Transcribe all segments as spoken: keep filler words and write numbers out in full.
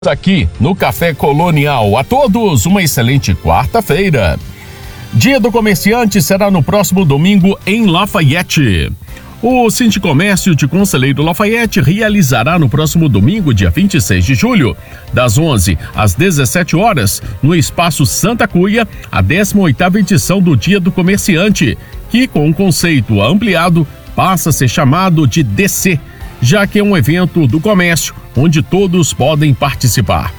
Aqui no Café Colonial. A todos, uma excelente quarta-feira. Dia do Comerciante será no próximo domingo em Lafayette. O Sindicomércio de Conselheiro Lafayette realizará no próximo domingo, dia vinte e seis de julho, das onze às dezessete horas, no Espaço Santa Cúia, a décima oitava edição do Dia do Comerciante, que, com um conceito ampliado, passa a ser chamado de D C, já que é um evento do comércio onde todos podem participar.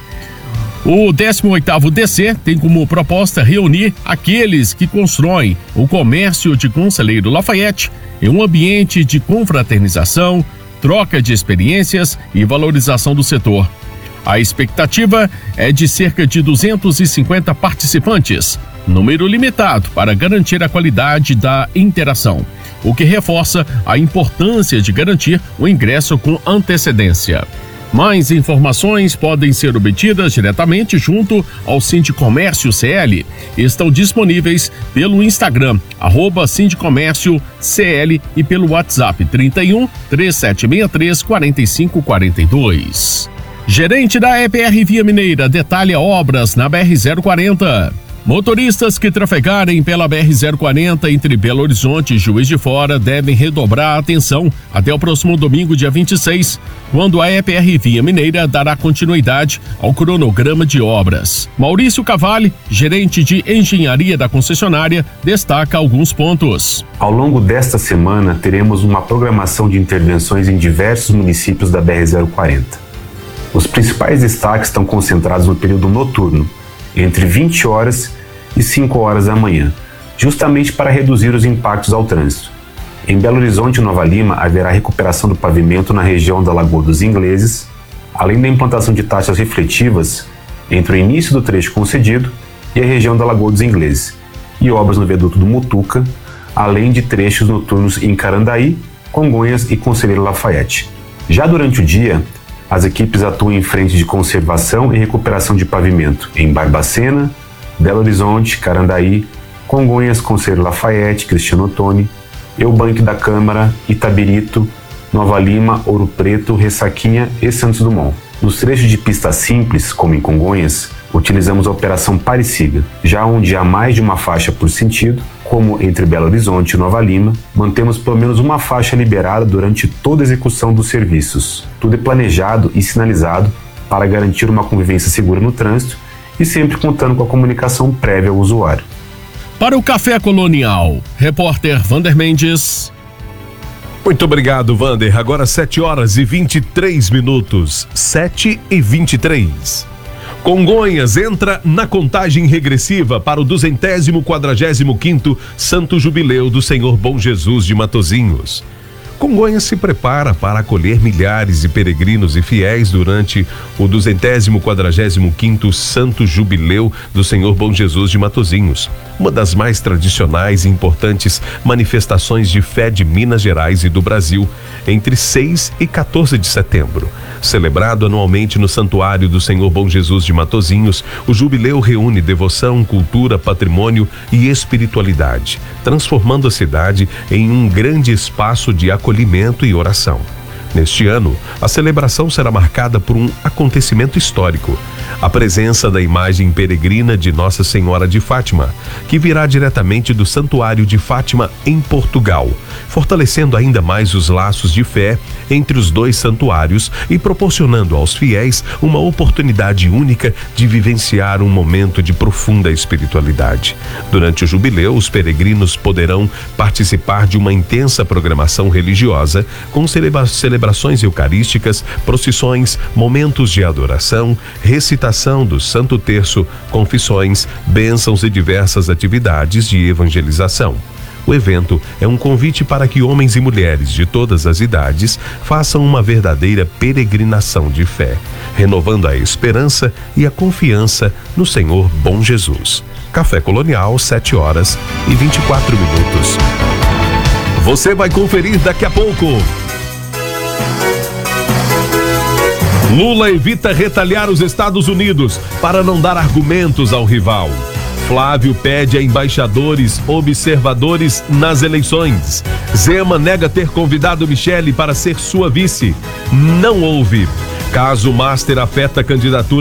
O décimo oitavo D C tem como proposta reunir aqueles que constroem o comércio de Conselheiro Lafayette em um ambiente de confraternização, troca de experiências e valorização do setor. A expectativa é de cerca de duzentos e cinquenta participantes, número limitado para garantir a qualidade da interação, o que reforça a importância de garantir o ingresso com antecedência. Mais informações podem ser obtidas diretamente junto ao Sindicomércio C L. Estão disponíveis pelo Instagram, arroba Sindicomércio C L, e pelo WhatsApp trinta e um, três sete seis três, quatro cinco quatro dois. Gerente da E P R Via Mineira detalha obras na B R zero quarenta. Motoristas que trafegarem pela B R zero quarenta entre Belo Horizonte e Juiz de Fora devem redobrar a atenção até o próximo domingo, dia vinte e seis, quando a E P R Via Mineira dará continuidade ao cronograma de obras. Maurício Cavalli, gerente de engenharia da concessionária, destaca alguns pontos. Ao longo desta semana, teremos uma programação de intervenções em diversos municípios da B R zero quarenta. Os principais destaques estão concentrados no período noturno, entre vinte horas e cinco horas da manhã, justamente para reduzir os impactos ao trânsito. Em Belo Horizonte e Nova Lima, haverá recuperação do pavimento na região da Lagoa dos Ingleses, além da implantação de taxas refletivas entre o início do trecho concedido e a região da Lagoa dos Ingleses, e obras no viaduto do Mutuca, além de trechos noturnos em Carandaí, Congonhas e Conselheiro Lafayette. Já durante o dia, as equipes atuam em frente de conservação e recuperação de pavimento em Barbacena, Belo Horizonte, Carandaí, Congonhas, Conselheiro Lafayette, Cristiano Ottoni, Eubank da Câmara, Itabirito, Nova Lima, Ouro Preto, Ressaquinha e Santos Dumont. Nos trechos de pista simples, como em Congonhas, utilizamos a operação Pare-Siga. Já onde há mais de uma faixa por sentido, como entre Belo Horizonte e Nova Lima, mantemos pelo menos uma faixa liberada durante toda a execução dos serviços. Tudo é planejado e sinalizado para garantir uma convivência segura no trânsito e sempre contando com a comunicação prévia ao usuário. Para o Café Colonial, repórter Vander Mendes. Muito obrigado, Vander. Agora sete horas e vinte e três minutos. sete e vinte e três. Congonhas entra na contagem regressiva para o duzentésimo quadragésimo quinto Santo Jubileu do Senhor Bom Jesus de Matozinhos. Congonhas se prepara para acolher milhares de peregrinos e fiéis durante o duzentésimo quadragésimo quinto Santo Jubileu do Senhor Bom Jesus de Matozinhos, uma das mais tradicionais e importantes manifestações de fé de Minas Gerais e do Brasil, entre seis e quatorze de setembro. Celebrado anualmente no Santuário do Senhor Bom Jesus de Matozinhos, o jubileu reúne devoção, cultura, patrimônio e espiritualidade, transformando a cidade em um grande espaço de acolhimento e oração. Neste ano, a celebração será marcada por um acontecimento histórico: a presença da imagem peregrina de Nossa Senhora de Fátima, que virá diretamente do Santuário de Fátima em Portugal, fortalecendo ainda mais os laços de fé entre os dois santuários e proporcionando aos fiéis uma oportunidade única de vivenciar um momento de profunda espiritualidade. Durante o jubileu, os peregrinos poderão participar de uma intensa programação religiosa, com celebra- celebrações eucarísticas, procissões, momentos de adoração, recitação do Santo Terço, confissões, bênçãos e diversas atividades de evangelização. O evento é um convite para que homens e mulheres de todas as idades façam uma verdadeira peregrinação de fé, renovando a esperança e a confiança no Senhor Bom Jesus. Café Colonial, sete horas e vinte e quatro minutos. Você vai conferir daqui a pouco. Lula evita retalhar os Estados Unidos para não dar argumentos ao rival. Flávio pede a embaixadores observadores nas eleições. Zema nega ter convidado Michele para ser sua vice. Não houve. Caso Master afeta a candidatura